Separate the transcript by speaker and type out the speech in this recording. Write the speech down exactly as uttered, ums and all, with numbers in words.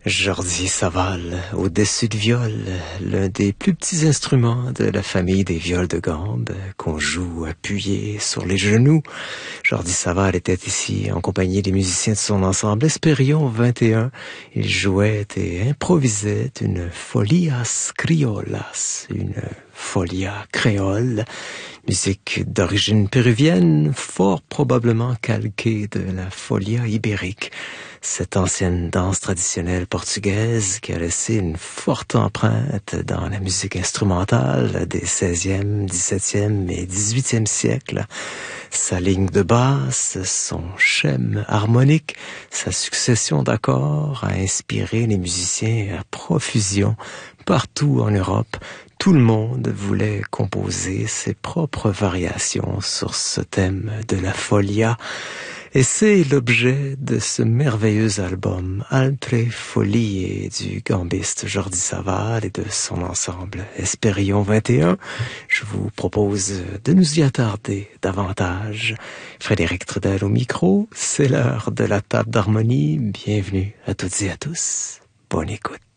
Speaker 1: Jordi Saval, au-dessus de viol, l'un des plus petits instruments de la famille des viols de gambe qu'on joue appuyé sur les genoux. Jordi Saval était ici en compagnie des musiciens de son ensemble Esperion vingt et un. Il jouait et improvisait une folias criolas, une folia créole, musique d'origine péruvienne, fort probablement calquée de la folia ibérique. Cette ancienne danse traditionnelle portugaise qui a laissé une forte empreinte dans la musique instrumentale des seizième, dix-septième et dix-huitième siècles. Sa ligne de basse, son schème harmonique, sa succession d'accords a inspiré les musiciens à profusion partout en Europe. Tout le monde voulait composer ses propres variations sur ce thème de la folia. Et c'est l'objet de ce merveilleux album Altre Folie du gambiste Jordi Saval et de son ensemble Esperion vingt et un. Je vous propose de nous y attarder davantage. Frédéric Trudel au micro, c'est l'heure de la table d'harmonie. Bienvenue à toutes et à tous. Bonne écoute.